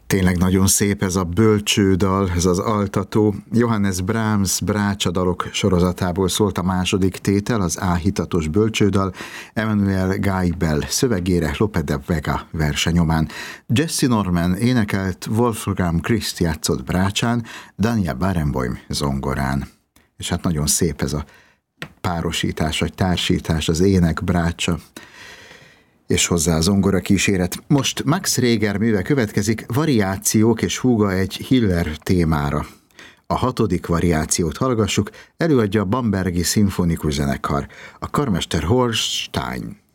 Tényleg nagyon szép ez a bölcsődal, ez az altató. Johannes Brahms brácsadalok sorozatából szólt a második tétel, az áhítatos bölcsődal, Emmanuel Gaibel szövegére, Lope de Vega verse nyomán. Jesse Norman énekelt, Wolfgang Christ játszott brácsán, Daniel Barenboim zongorán. És hát nagyon szép ez a párosítás, vagy társítás, az ének brácsa, és hozzá a zongora kíséret. Most Max Reger műve következik, variációk és húga egy Hiller témára. A 6. variációt hallgassuk, előadja a Bambergi Szimfonikus Zenekar, a karmester Horst Stein.